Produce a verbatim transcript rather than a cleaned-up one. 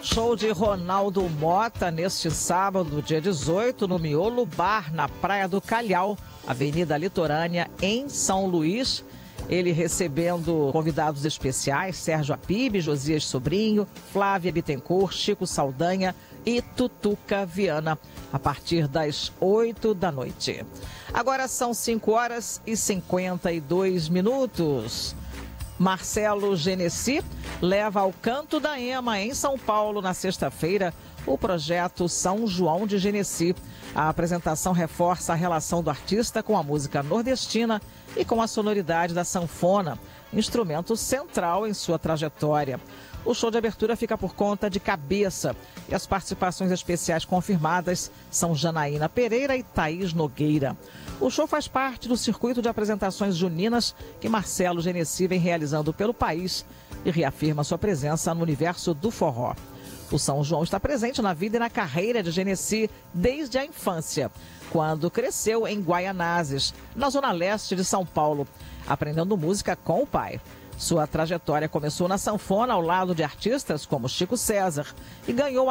Show de Ronaldo Mota neste sábado, dia dezoito, no Miolo Bar, na Praia do Calhau, Avenida Litorânea, em São Luís. Ele recebendo convidados especiais, Sérgio Apib, Josias Sobrinho, Flávia Bittencourt, Chico Saldanha e Tutuca Viana, a partir das oito da noite. Agora são cinco horas e cinquenta e dois minutos. Marcelo Genesi leva ao Canto da Ema, em São Paulo, na sexta-feira, o projeto São João de Genesi. A apresentação reforça a relação do artista com a música nordestina e com a sonoridade da sanfona, instrumento central em sua trajetória. O show de abertura fica por conta de Cabeça e as participações especiais confirmadas são Janaína Pereira e Thaís Nogueira. O show faz parte do circuito de apresentações juninas que Marcelo Genesi vem realizando pelo país e reafirma sua presença no universo do forró. O São João está presente na vida e na carreira de Genesi desde a infância, quando cresceu em Guaianazes, na zona leste de São Paulo, aprendendo música com o pai. Sua trajetória começou na sanfona ao lado de artistas como Chico César e ganhou